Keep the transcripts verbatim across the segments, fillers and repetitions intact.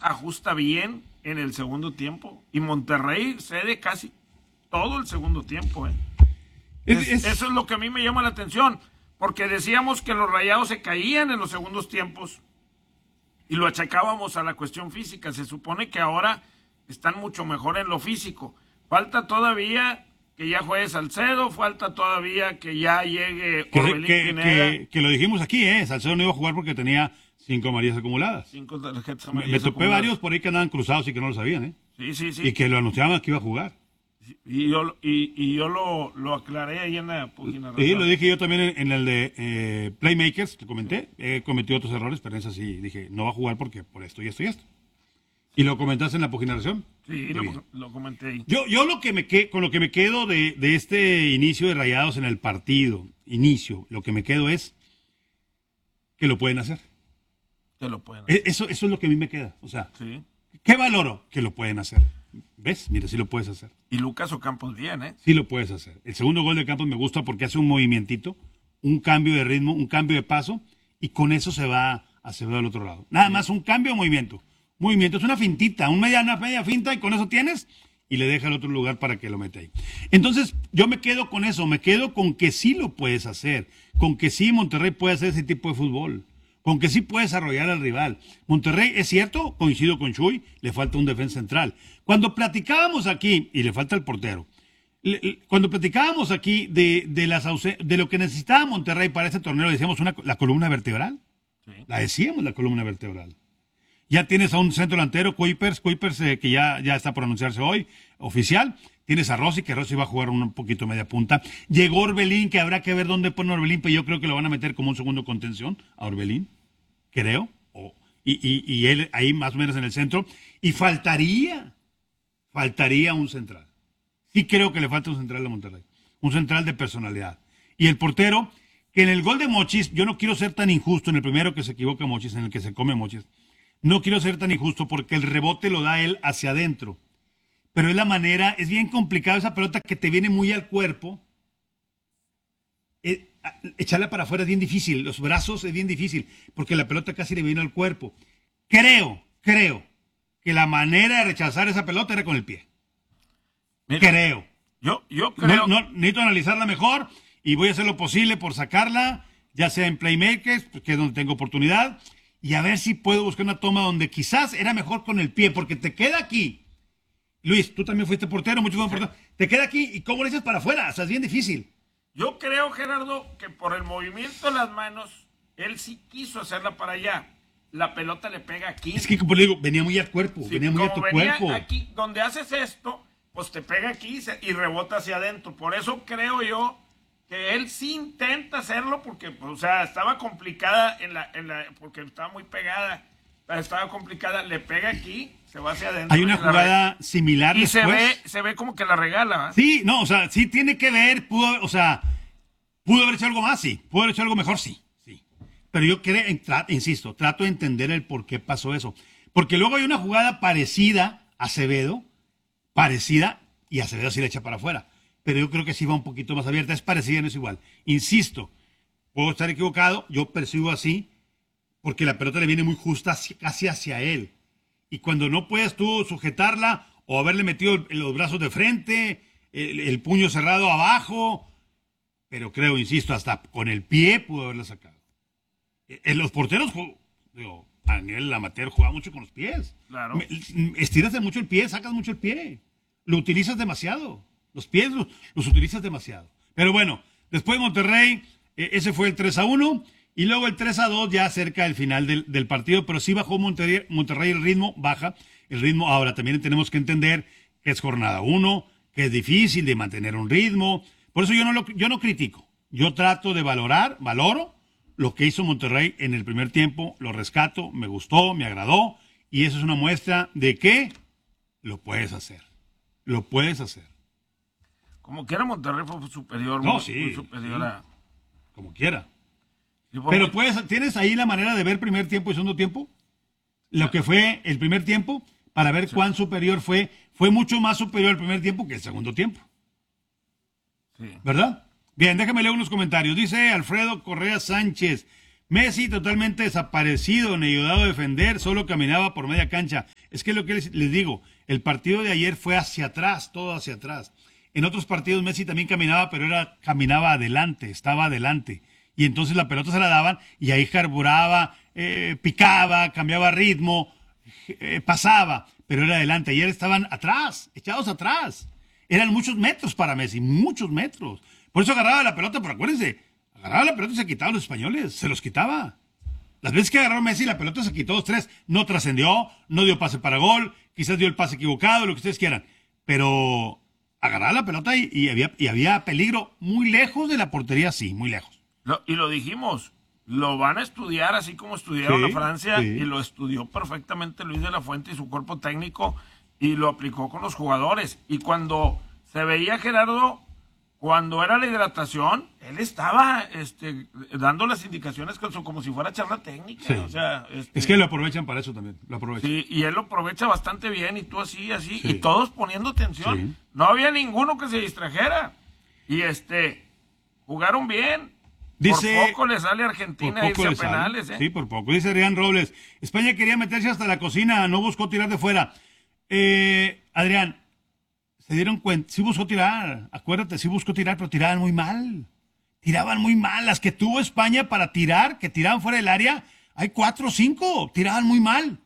ajusta bien en el segundo tiempo. Y Monterrey cede casi todo el segundo tiempo. ¿eh? Es, es... Eso es lo que a mí me llama la atención. Porque decíamos que los Rayados se caían en los segundos tiempos. Y lo achacábamos a la cuestión física. Se supone que ahora están mucho mejor en lo físico. Falta todavía que ya juegue Salcedo, falta todavía que ya llegue Orbelín que, Pineda. Que, que lo dijimos aquí, ¿eh? Salcedo no iba a jugar porque tenía cinco amarillas acumuladas. Cinco tarjetas Me, amarillas me topé acumuladas. varios por ahí que andaban cruzados y que no lo sabían, ¿eh? Sí, sí, sí. Y que lo anunciaban que iba a jugar. Y yo, y, y yo lo, lo aclaré ahí en la página. Sí, lo dije yo también en, en el de eh, Playmakers, que comenté. He cometido otros errores, pero en ese sí dije, no va a jugar porque por esto y esto y esto. ¿Y lo comentaste en la página de narración? Sí, lo, lo comenté ahí. Yo, yo lo que me que, con lo que me quedo de, de este inicio de Rayados en el partido, inicio, lo que me quedo es que lo pueden hacer. Que lo pueden hacer. Eso, eso es lo que a mí me queda. O sea, sí. ¿qué valoro? Que lo pueden hacer. ¿Ves? Mira, sí lo puedes hacer. Y Lucas Ocampos bien, ¿eh? Sí lo puedes hacer. El segundo gol de Campos me gusta porque hace un movimientito, un cambio de ritmo, un cambio de paso, y con eso se va hacia el otro lado. Nada más un cambio de movimiento. Movimiento, es una fintita, un media, una media finta, y con eso tienes, y le deja el otro lugar para que lo meta ahí. Entonces, yo me quedo con eso, me quedo con que sí lo puedes hacer, con que sí Monterrey puede hacer ese tipo de fútbol, con que sí puedes arrollar al rival. Monterrey, es cierto, coincido con Chuy, le falta un defensa central. Cuando platicábamos aquí, y le falta el portero, le, le, cuando platicábamos aquí de, de, las de lo que necesitaba Monterrey para este torneo, decíamos una, la columna vertebral. Sí. La decíamos, la columna vertebral. Ya tienes a un centro delantero, Kuipers, Kuipers eh, que ya, ya está por anunciarse hoy, oficial. Tienes a Rossi, que Rossi va a jugar un poquito media punta. Llegó Orbelín, que habrá que ver dónde pone Orbelín, pero yo creo que lo van a meter como un segundo contención a Orbelín, creo. Oh, y, y, y él ahí más o menos en el centro. Y faltaría, faltaría un central. Sí creo que le falta un central a Monterrey. Un central de personalidad. Y el portero, que en el gol de Mochis, yo no quiero ser tan injusto en el primero que se equivoca Mochis, en el que se come Mochis. No quiero ser tan injusto porque el rebote lo da él hacia adentro. Pero es la manera, es bien complicado esa pelota que te viene muy al cuerpo. Eh, echarla para afuera es bien difícil, los brazos es bien difícil, porque la pelota casi le viene al cuerpo. Creo, creo que la manera de rechazar esa pelota era con el pie. Mira, creo. Yo, yo creo. No, no, necesito analizarla mejor y voy a hacer lo posible por sacarla, ya sea en Playmakers, que es donde tengo oportunidad. Y a ver si puedo buscar una toma donde quizás era mejor con el pie, porque te queda aquí. Luis, tú también fuiste portero, mucho más portero. Te queda aquí y ¿cómo le echas para afuera? O sea, es bien difícil. Yo creo, Gerardo, que por el movimiento de las manos, él sí quiso hacerla para allá. La pelota le pega aquí. Es que, como le digo, venía muy al cuerpo, sí, venía muy a tu venía cuerpo. Aquí, donde haces esto, pues te pega aquí y rebota hacia adentro. Por eso creo yo que él sí intenta hacerlo porque, pues, o sea, estaba complicada en la, en la, porque estaba muy pegada, estaba complicada, le pega aquí, se va hacia adentro. Hay una jugada similar y después. se ve, se ve como que la regala. ¿eh? Sí, no, o sea, sí tiene que ver, pudo, o sea, pudo haber hecho algo más, sí, pudo haber hecho algo mejor, sí, sí. Pero yo creo, insisto, trato de entender el por qué pasó eso, porque luego hay una jugada parecida a Acevedo, parecida, y Acevedo sí la echa para afuera. Pero yo creo que sí va un poquito más abierta, es parecida, no es igual. Insisto, puedo estar equivocado, yo percibo así, porque la pelota le viene muy justa hacia, casi hacia él. Y cuando no puedes tú sujetarla o haberle metido los brazos de frente, el, el puño cerrado abajo, pero creo, insisto, hasta con el pie pudo haberla sacado. En los porteros, digo, a nivel amateur juega mucho con los pies. Claro. Estiras mucho el pie, sacas mucho el pie, lo utilizas demasiado. Los pies los, los utilizas demasiado. Pero bueno, después de Monterrey, eh, ese fue el tres a uno. Y luego el tres a dos ya cerca del final del, del partido. Pero sí bajó Monterrey, Monterrey el ritmo, baja el ritmo. Ahora también tenemos que entender que es jornada uno, que es difícil de mantener un ritmo. Por eso yo no, lo, yo no critico. Yo trato de valorar, valoro lo que hizo Monterrey en el primer tiempo. Lo rescato, me gustó, me agradó. Y eso es una muestra de que lo puedes hacer. Lo puedes hacer. Como quiera, Monterrey fue superior, no, muy, sí, muy superior sí. a... Como quiera. Pero muy... puedes, ¿tienes ahí la manera de ver primer tiempo y segundo tiempo? Lo que fue el primer tiempo, para ver sí. cuán superior fue. Fue mucho más superior el primer tiempo que el segundo tiempo. Sí. ¿Verdad? Bien, déjame leer unos comentarios. Dice Alfredo Correa Sánchez. Messi totalmente desaparecido, ni ayudado a defender, solo caminaba por media cancha. Es que lo que les, les digo, el partido de ayer fue hacia atrás, todo hacia atrás. En otros partidos Messi también caminaba, pero era caminaba adelante, estaba adelante. Y entonces la pelota se la daban y ahí carburaba, eh, picaba, cambiaba ritmo, eh, pasaba, pero era adelante. Ayer estaban atrás, echados atrás. Eran muchos metros para Messi, muchos metros. Por eso agarraba la pelota, pero acuérdense, agarraba la pelota y se quitaba a los españoles, se los quitaba. Las veces que agarró Messi, la pelota se quitó dos, tres, no trascendió, no dio pase para gol, quizás dio el pase equivocado, lo que ustedes quieran. Pero agarraba la pelota y, y, había, y había peligro muy lejos de la portería, sí, muy lejos. Lo, y lo dijimos, lo van a estudiar así como estudiaron Sí, a Francia, sí. y lo estudió perfectamente Luis de la Fuente y su cuerpo técnico, y lo aplicó con los jugadores. Y cuando se veía Gerardo, cuando era la hidratación, él estaba este, dando las indicaciones con su, como si fuera charla técnica. Sí. O sea, este, Es que lo aprovechan para eso también, lo aprovechan. sí, y él lo aprovecha bastante bien, y tú así, así, Sí. y todos poniendo atención. Sí. No había ninguno que se distrajera. Y este, jugaron bien. Dice, por poco le sale a por Argentina poco irse a le sale. penales, ¿eh? Sí, por poco. Dice Adrián Robles, España quería meterse hasta la cocina, no buscó tirar de fuera. Eh, Adrián, se dieron cuenta, sí buscó tirar, acuérdate, sí buscó tirar, pero tiraban muy mal. Tiraban muy mal. Las que tuvo España para tirar, que tiraban fuera del área, hay cuatro o cinco, tiraban muy mal.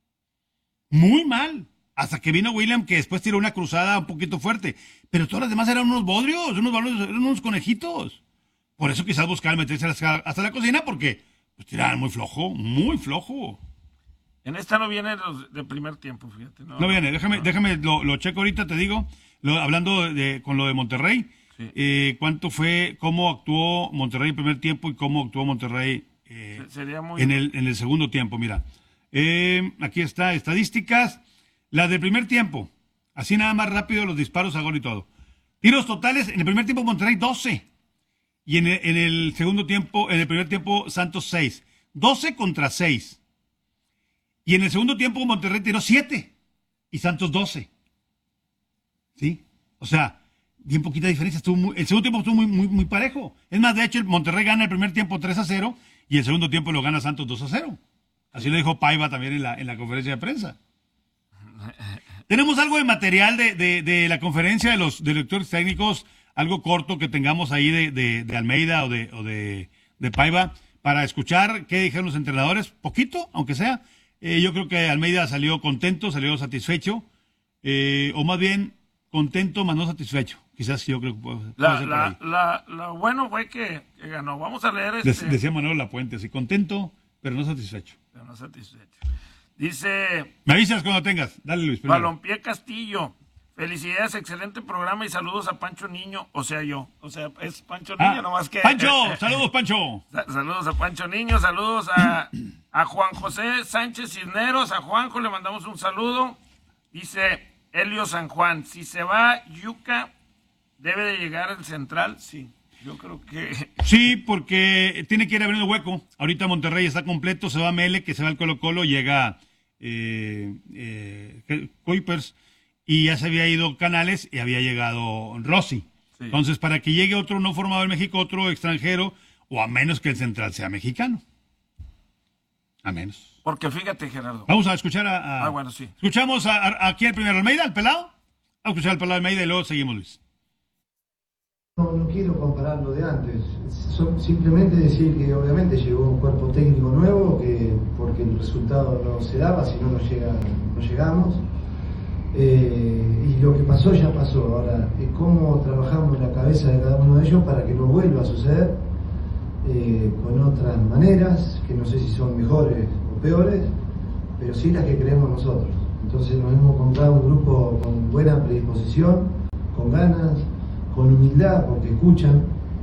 Muy mal. Hasta que vino William, que después tiró una cruzada un poquito fuerte. Pero todas las demás eran unos bodrios, unos balones, eran unos conejitos. Por eso quizás buscaban meterse hasta la cocina, porque pues, tiraban muy flojo, muy flojo. En esta no viene los de primer tiempo, fíjate. No, No viene, déjame, no. déjame, lo, lo checo ahorita, te digo, lo, hablando de, con lo de Monterrey, Sí. eh, cuánto fue, cómo actuó Monterrey en primer tiempo y cómo actuó Monterrey eh, Se- sería muy- en, el, en el segundo tiempo. Mira, eh, aquí está, estadísticas, la del primer tiempo, así nada más rápido los disparos a gol y todo. Tiros totales, en el primer tiempo Monterrey doce, y en el, en el segundo tiempo, en el primer tiempo Santos seis, doce contra seis. Y en el segundo tiempo Monterrey tiró siete y Santos doce. ¿Sí? O sea, bien poquita diferencia. Estuvo muy, el segundo tiempo estuvo muy, muy, muy parejo. Es más, de hecho, el Monterrey gana el primer tiempo tres a cero y el segundo tiempo lo gana Santos dos a cero. Así lo dijo Paiva también en la, en la conferencia de prensa. Tenemos algo de material de, de, de la conferencia de los directores técnicos, algo corto que tengamos ahí de, de, de Almeida o de, o de, de Paiva para escuchar qué dijeron los entrenadores, poquito, aunque sea. Eh, yo creo que Almeida salió contento, salió satisfecho, eh, o más bien contento, más no satisfecho. Quizás yo creo que puede, puede La, ser por la, ahí. la, lo bueno fue que, que ganó. Vamos a leer este. Dec- decía Manuel Lapuente, así, contento, pero no satisfecho. Pero no satisfecho. Dice Me avisas cuando tengas. Dale, Luis. primero. Balompié Castillo. Felicidades, excelente programa y saludos a Pancho Niño, o sea yo. O sea, es Pancho Niño, Ah, nomás que. Pancho, saludos, Pancho. Sa- Saludos a Pancho Niño, saludos a, a Juan José Sánchez Cisneros, a Juanjo le mandamos un saludo. Dice Helio San Juan, si se va Yuca, debe de llegar al central. Sí, yo creo que... Sí, porque tiene que ir abriendo hueco. Ahorita Monterrey está completo, se va Mele, que se va al Colo Colo, llega eh, eh, Kuipers, y ya se había ido Canales y había llegado Rossi. Sí. Entonces, para que llegue otro no formado en México, otro extranjero, o a menos que el central sea mexicano. A menos. Porque fíjate, Gerardo. Vamos a escuchar a... a- Ah, bueno, sí. Escuchamos a- a- aquí al primer Almeida, al pelado. Vamos a escuchar al pelado Almeida y luego seguimos, Luis. No, no quiero comparar lo de antes, so- simplemente decir que obviamente llegó un cuerpo técnico nuevo, que porque el resultado no se daba, si no, no, llega, no llegamos. Eh, y lo que pasó ya pasó. Ahora, es cómo trabajamos en la cabeza de cada uno de ellos para que no vuelva a suceder eh, con otras maneras, que no sé si son mejores o peores, pero sí las que creemos nosotros. Entonces nos hemos encontrado un grupo con buena predisposición, con ganas, con humildad, porque escuchan,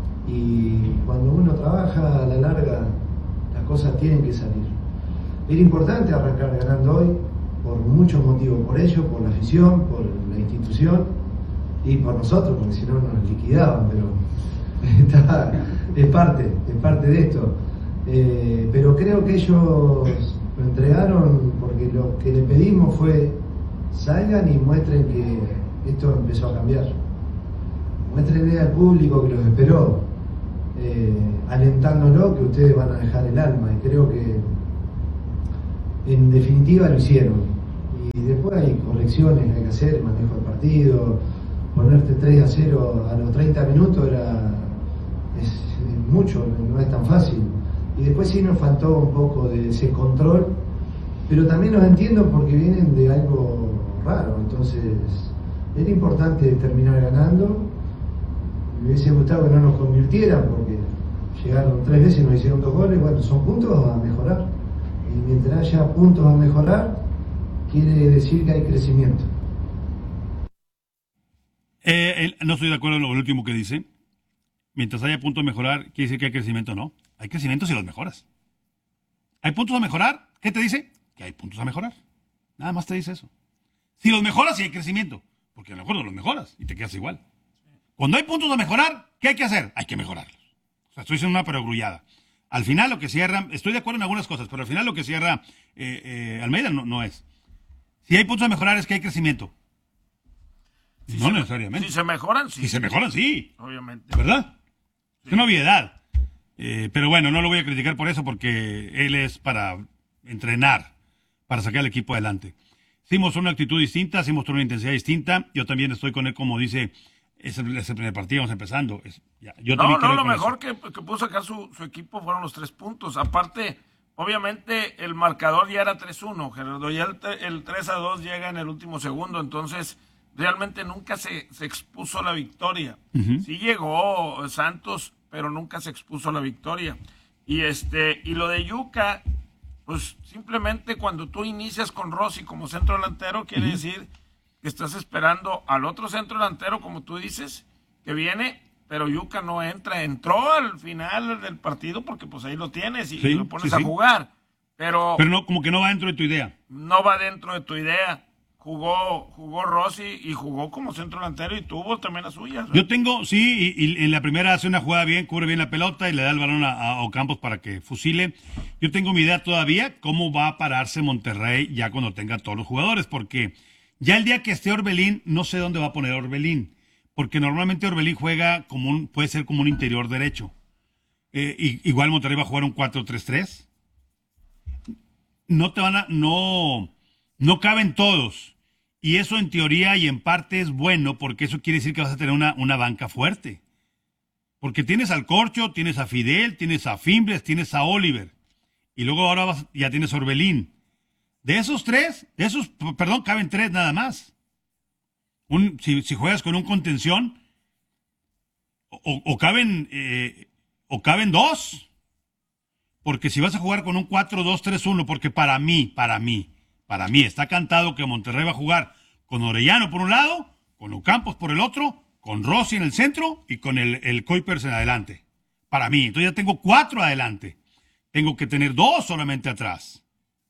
y cuando uno trabaja a la larga las cosas tienen que salir. Era importante arrancar ganando hoy por muchos motivos, por ellos, por la afición, por la institución y por nosotros, porque si no nos liquidaban, pero está, es parte, es parte de esto. Eh, pero creo que ellos lo entregaron porque lo que le pedimos fue salgan y muestren que esto empezó a cambiar. Muéstrenle al público que los esperó, eh, alentándolo que ustedes van a dejar el alma, y creo que en definitiva lo hicieron. Y después hay correcciones que hay que hacer, manejo del partido, ponerte tres a cero a los treinta minutos era es, es mucho, no es tan fácil. Y después sí nos faltó un poco de ese control, pero también los entiendo porque vienen de algo raro, entonces era importante terminar ganando. Me hubiese gustado que no nos convirtieran porque llegaron tres veces y nos hicieron dos goles. Bueno, son puntos a mejorar, y mientras haya puntos a mejorar quiere decir que hay crecimiento. Eh, el, no estoy de acuerdo en lo último que dice. Mientras haya puntos a mejorar, quiere decir que hay crecimiento. No, hay crecimiento si los mejoras. ¿Hay puntos a mejorar? ¿Qué te dice? Que hay puntos a mejorar. Nada más te dice eso. Si los mejoras, sí hay crecimiento. Porque a lo mejor no los mejoras y te quedas igual. Cuando hay puntos a mejorar, ¿qué hay que hacer? Hay que mejorarlos. O sea, estoy diciendo una perogrullada. Al final lo que cierra, estoy de acuerdo en algunas cosas, pero al final lo que cierra eh, eh, Almeida no, no es. Si hay puntos a mejorar es que hay crecimiento. Si no se, necesariamente. Si se mejoran, sí. Si se mejoran, sí. Obviamente. ¿Verdad? Sí. Es una obviedad. Eh, pero bueno, no lo voy a criticar por eso porque él es para entrenar, para sacar al equipo adelante. Sí mostró una actitud distinta, sí mostró una intensidad distinta. Yo también estoy con él, como dice, es el, es el primer partido, vamos empezando. Es, ya, yo no, no, lo con mejor que, que pudo sacar su, su equipo fueron los tres puntos. Aparte, obviamente, el marcador ya era tres uno, Gerardo. Ya el, el tres a dos llega en el último segundo, entonces realmente nunca se, se expuso la victoria. Uh-huh. Sí llegó Santos, pero nunca se expuso la victoria. Y este y lo de Yuka, pues simplemente cuando tú inicias con Rossi como centro delantero, quiere uh-huh. decir que estás esperando al otro centro delantero, como tú dices, que viene, pero Yuka no entra. Entró al final del partido porque pues ahí lo tienes y sí, lo pones sí, a sí. jugar. Pero, pero no, como que no va dentro de tu idea. No va dentro de tu idea. Jugó jugó Rossi y jugó como centro delantero y tuvo también las suyas, ¿no? Yo tengo, sí, y, y en la primera hace una jugada bien, cubre bien la pelota y le da el balón a, a Ocampos para que fusile. Yo tengo mi idea todavía cómo va a pararse Monterrey ya cuando tenga todos los jugadores, porque ya el día que esté Orbelín, no sé dónde va a poner Orbelín, porque normalmente Orbelín juega como un, puede ser como un interior derecho. Eh, y, igual Monterrey va a jugar un cuatro tres tres. No te van a, no, no caben todos. Y eso en teoría y en parte es bueno, porque eso quiere decir que vas a tener una, una banca fuerte. Porque tienes al Corcho, tienes a Fidel, tienes a Fimbres, tienes a Oliver. Y luego ahora vas, ya tienes a Orbelín. De esos tres, de esos, perdón, caben tres nada más. Un, si, si juegas con un contención, o, o caben, eh, o caben dos. Porque si vas a jugar con un cuatro dos tres uno, porque para mí, para mí, Para mí está cantado que Monterrey va a jugar con Orellano por un lado, con Ocampos por el otro, con Rossi en el centro y con el, el Kuipers en adelante. Para mí. Entonces ya tengo cuatro adelante. Tengo que tener dos solamente atrás.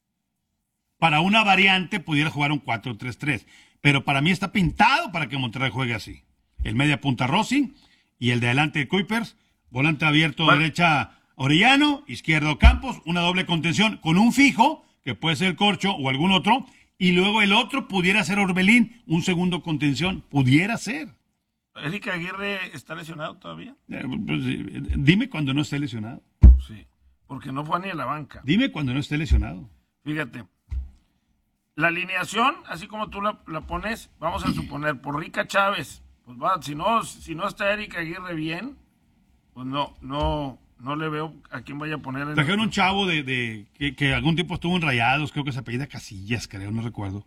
Para una variante pudiera jugar un cuatro tres tres. Pero para mí está pintado para que Monterrey juegue así. El media punta Rossi y el de adelante Kuipers. Volante abierto bueno. Derecha Orellano, izquierda Ocampos. Una doble contención con un fijo, que puede ser el Corcho o algún otro, y luego el otro pudiera ser Orbelín, un segundo contención, pudiera ser. ¿Eric Aguirre está lesionado todavía? Eh, pues, dime cuando no esté lesionado. Sí, porque no fue ni a la banca. Dime cuando no esté lesionado. Fíjate, la alineación, así como tú la, la pones, vamos a suponer, por Rica Chávez, pues va, si no, si no está Eric Aguirre bien, pues no, no... No le veo a quién vaya a poner. En Trajeron el... un chavo de, de que, que algún tiempo estuvo en Rayados, creo que se apellida Casillas, creo, no recuerdo.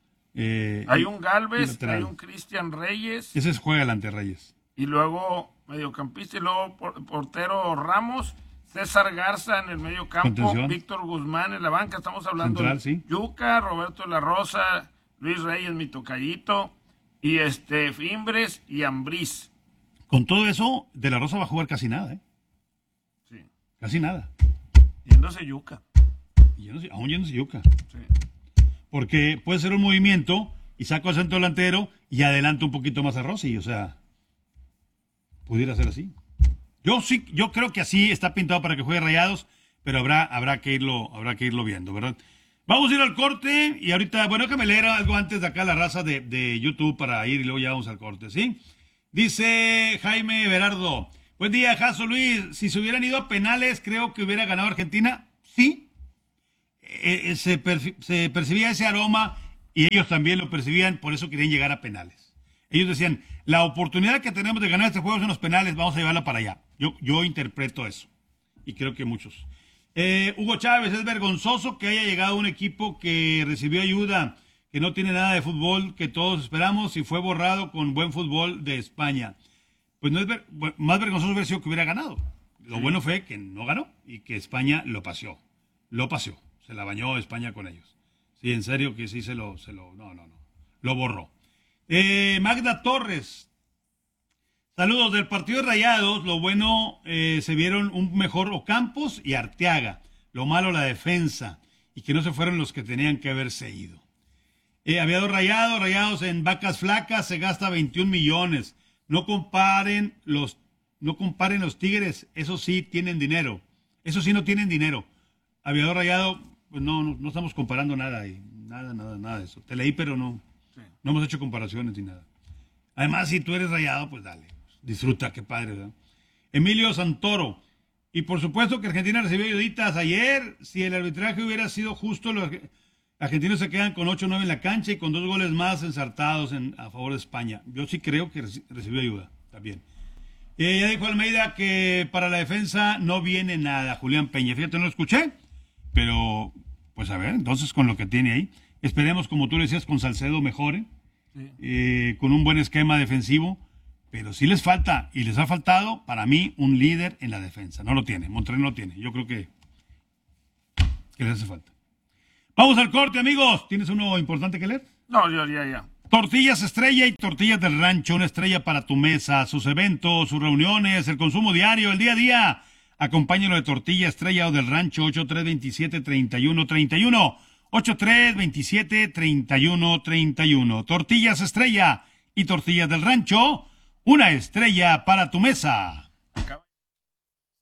Eh, hay un Galvez, hay un Cristian Reyes. Ese juega delante Reyes. Y luego mediocampista y luego portero Ramos, César Garza en el medio campo, Víctor Guzmán en la banca. Estamos hablando Central, de sí. Yuka, Roberto de la Rosa, Luis Reyes, mi tocallito, y este Fimbres y Ambriz. Con todo eso, de la Rosa va a jugar casi nada, ¿eh? Sí. Casi nada. Yéndose Yuka. Yéndose, aún yéndose Yuka. Sí. Porque puede ser un movimiento y saco al centro delantero y adelanto un poquito más a Rossi. O sea, pudiera ser así. Yo sí, yo creo que así está pintado para que juegue Rayados, pero habrá, habrá que irlo, habrá que irlo viendo, ¿verdad? Vamos a ir al corte y ahorita, bueno, déjame leer algo antes de acá la raza de, de YouTube para ir y luego ya vamos al corte, ¿sí? Dice Jaime Berardo. Buen día, Jaso Luis. Si se hubieran ido a penales, creo que hubiera ganado Argentina. Sí. Eh, se, per, se percibía ese aroma y ellos también lo percibían, por eso querían llegar a penales. Ellos decían, la oportunidad que tenemos de ganar este juego es en los penales, vamos a llevarla para allá. Yo, yo interpreto eso. Y creo que muchos. Eh, Hugo Chávez, es vergonzoso que haya llegado un equipo que recibió ayuda, que no tiene nada de fútbol, que todos esperamos, y fue borrado con buen fútbol de España. Pues no es ver, más vergonzoso hubiera sido que hubiera ganado. Lo sí. Bueno fue que no ganó y que España lo paseó. Lo paseó. Se la bañó España con ellos. Sí, en serio que sí se lo... Se lo no, no, no. Lo borró. Eh, Magda Torres. Saludos del partido de Rayados. Lo bueno, eh, se vieron un mejor Ocampos y Arteaga. Lo malo, la defensa. Y que no se fueron los que tenían que haberse ido. Eh, había dos Rayados. Rayados en vacas flacas se gasta veintiún millones. No comparen los, no comparen los Tigres. Eso sí tienen dinero. Eso sí no tienen dinero. Aviador Rayado, pues no, no, no estamos comparando nada ahí. Nada, nada, nada de eso. Te leí, pero no. Sí. No hemos hecho comparaciones ni nada. Además, si tú eres Rayado, pues dale. Disfruta, qué padre, ¿verdad? Emilio Santoro. Y por supuesto que Argentina recibió ayuditas ayer. Si el arbitraje hubiera sido justo, los argentinos se quedan con ocho nueve en la cancha y con dos goles más ensartados en, a favor de España. Yo sí creo que recibió ayuda también. Eh, ya dijo Almeida que para la defensa no viene nada. Julián Peña, fíjate, no lo escuché. Pero, pues a ver, entonces con lo que tiene ahí, esperemos, como tú decías, con Salcedo mejore, sí. eh, con un buen esquema defensivo, pero sí les falta, y les ha faltado, para mí, un líder en la defensa. No lo tiene, Monterrey no lo tiene. Yo creo que, que les hace falta. Vamos al corte, amigos. ¿Tienes uno importante que leer? No, yo ya, ya. Tortillas Estrella y Tortillas del Rancho, una estrella para tu mesa, sus eventos, sus reuniones, el consumo diario, el día a día. Acompáñalo de Tortilla Estrella o del Rancho, ocho tres veintisiete, treinta y uno treinta y uno. ocho tres veintisiete, treinta y uno treinta y uno. Tortillas Estrella y Tortillas del Rancho, una estrella para tu mesa.